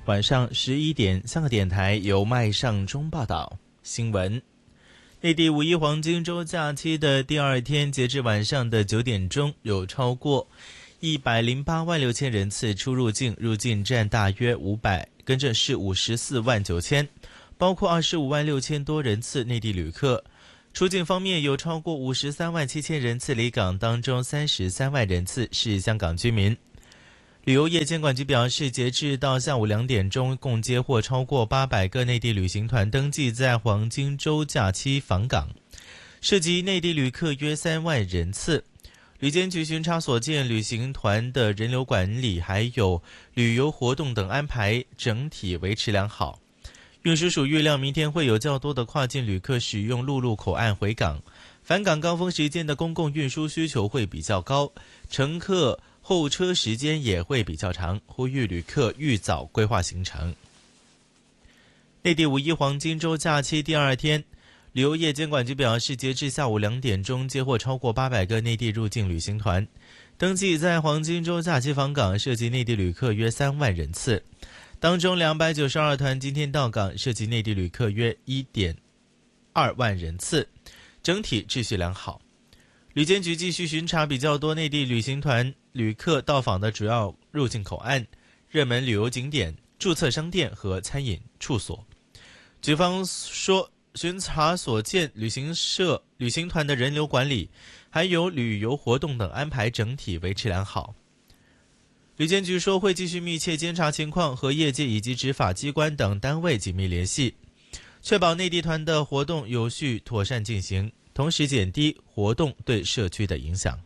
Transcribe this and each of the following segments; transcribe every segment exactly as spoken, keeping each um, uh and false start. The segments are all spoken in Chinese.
晚上十一点，香港电台由麦尚中报道新闻。内地五一黄金周假期的第二天，截至晚上的九点钟，有超过一百零八万六千人次出入境，入境占大约五百，跟着是五十四万九千，包括二十五万六千多人次内地旅客。出境方面有超过五十三万七千人次离港，当中三十三万人次是香港居民。旅游业监管局表示，截至到下午两点钟，共接获超过八百个内地旅行团登记在黄金周假期访港，涉及内地旅客约三万人次。旅监局巡查所见，旅行团的人流管理还有旅游活动等安排整体维持良好。运输署预料明天会有较多的跨境旅客使用陆路口岸回港，返港高峰时间的公共运输需求会比较高，乘客候车时间也会比较长，呼吁旅客预早规划行程。内地五一黄金周假期第二天，旅游业监管局表示，截至下午两点钟，接获超过八百个内地入境旅行团登记在黄金周假期访港，涉及内地旅客约三万人次。当中两百九十二团今天到港，涉及内地旅客约 一点二万人次，整体秩序良好。旅监局继续巡查比较多内地旅行团旅客到访的主要入境口岸、热门旅游景点、注册商店和餐饮处所。局方说，巡查所见，旅行社、旅行团的人流管理还有旅游活动等安排整体维持良好。旅监局说，会继续密切监察情况，和业界以及执法机关等单位紧密联系，确保内地团的活动有序妥善进行，同时减低活动对社区的影响。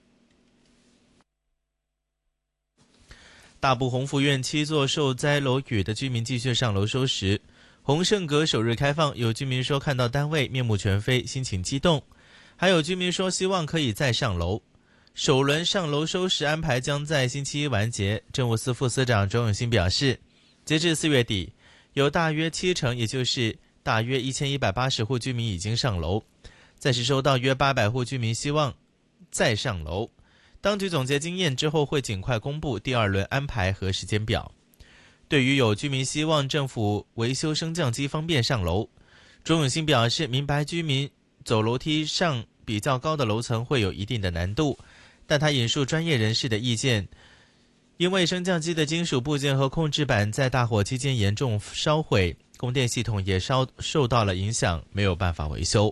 大埔鸿福苑七座受灾楼宇的居民继续上楼收拾。鸿盛阁首日开放，有居民说看到单位面目全非，心情激动，还有居民说希望可以再上楼。首轮上楼收拾安排将在星期一完结。政务司副司长周永新表示，截至四月底，有大约七成，也就是大约一千一百八十户居民已经上楼，暂时收到约八百户居民希望再上楼。当局总结经验之后，会尽快公布第二轮安排和时间表。对于有居民希望政府维修升降机方便上楼，周永新表示，明白居民走楼梯上比较高的楼层会有一定的难度，但他引述专业人士的意见，因为升降机的金属部件和控制板在大火期间严重烧毁，供电系统也烧受到了影响，没有办法维修。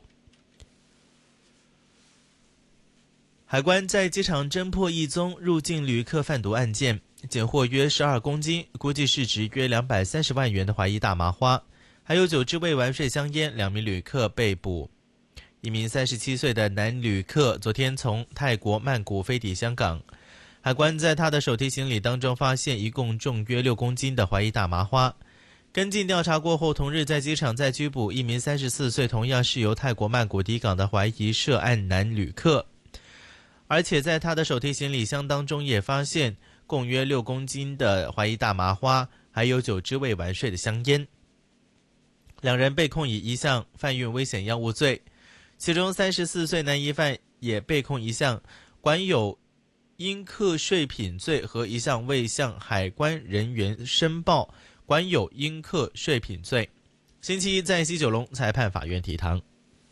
海关在机场侦破一宗入境旅客贩毒案件，检获约十二公斤，估计市值约两百三十万元的怀疑大麻花，还有九支未完税香烟，两名旅客被捕。一名三十七岁的男旅客昨天从泰国曼谷飞抵香港，海关在他的手提行李当中发现一共重约六公斤的怀疑大麻花。跟进调查过后，同日在机场再拘捕一名三十四岁同样是由泰国曼谷抵港的怀疑涉案男旅客，而且在他的手提行李箱当中也发现共约六公斤的怀疑大麻花，还有九支未完税的香烟。两人被控以一项贩运危险药物罪，其中三十四岁男疑犯也被控一项管有应课税品罪和一项未向海关人员申报管有应课税品罪。星期一在西九龙裁判法院提堂。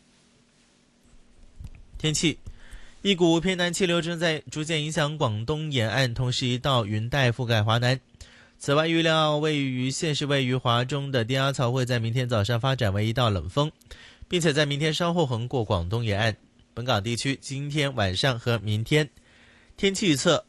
天气，一股偏南气流正在逐渐影响广东沿岸，同时一道云带覆盖华南。此外，预料位于现时位于华中的低压槽会在明天早上发展为一道冷锋，并且在明天稍后横过广东沿岸。本港地区今天晚上和明天天气预测，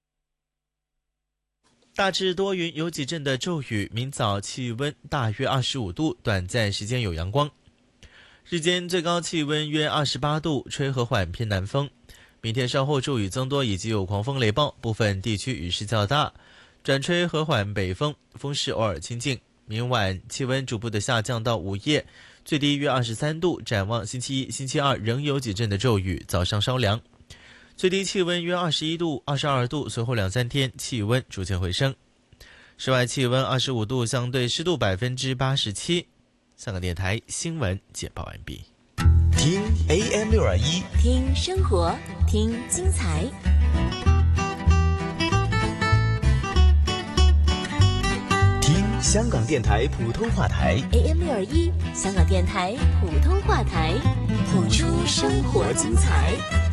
大致多云，有几阵的骤雨，明早气温大约二十五度，短暂时间有阳光，日间最高气温约二十八度，吹和缓偏南风。明天稍后骤雨增多，以及有狂风雷暴，部分地区雨势较大，转吹和缓北风，风势偶尔清劲。明晚气温逐步的下降到午夜，最低约二十三度。展望星期一、星期二仍有几阵的骤雨，早上稍凉，最低气温约二十一度、二十二度。随后两三天气温逐渐回升。室外气温二十五度，相对湿度百分之八十七。香港电台新闻简报完毕。 听 A M 六二一， 听生活，听精彩。 听香港电台普通话台 A M 六二一，香港电台普通话台，谱出生活精彩。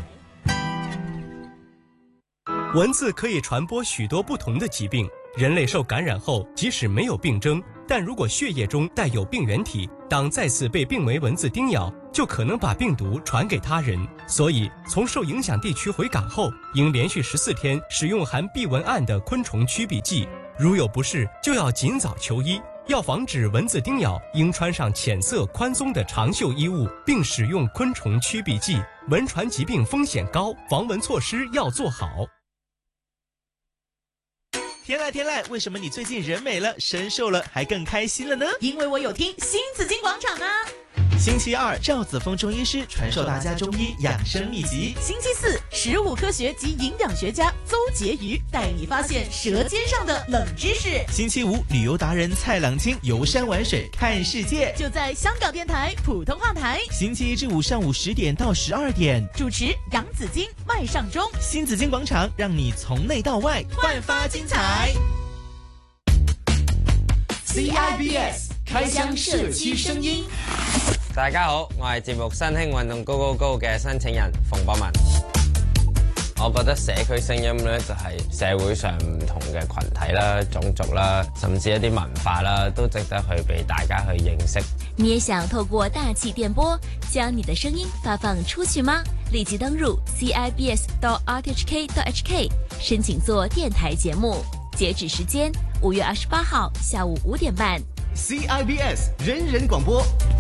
蚊子可以传播许多不同的疾病，人类受感染后，即使没有病征，但如果血液中带有病原体，当再次被病媒蚊子叮咬，就可能把病毒传给他人。所以，从受影响地区回港后，应连续十四天使用含避蚊胺的昆虫驱避剂。如有不适，就要尽早求医。要防止蚊子叮咬，应穿上浅色宽松的长袖衣物，并使用昆虫驱避剂。蚊传疾病风险高，防蚊措施要做好。 天籁天籁，为什么你最近人美了，神瘦了，还更开心了呢？ 因为我有听新紫金广场啊。 星期二，赵子峰中医师传授大家中医养生秘籍。 星期四，食物科学及营养学家邹婕妤带你发现舌尖上的冷知识。 星期五，旅游达人蔡朗清游山玩水看世界， 就在香港电台普通话台。 星期一至五上午十点到十二点， 主持杨紫金、麦尚中。 新紫金广场，让你从内到外焕发精彩。 C I B S 開箱社區聲音。 大家好，我係節目新興運動高高高嘅申請人馮博文。我覺得社區聲音咧就係社會上唔同嘅群體啦、種族啦，甚至一啲文化啦，都值得去俾大家去認識。 你也想透過大氣電波將你的聲音發放出去嗎？立即登入 C I B S dot R T H K dot H K 申請做電台節目，截止時間五月二十八號下午五點半。 C I B S 人人廣播。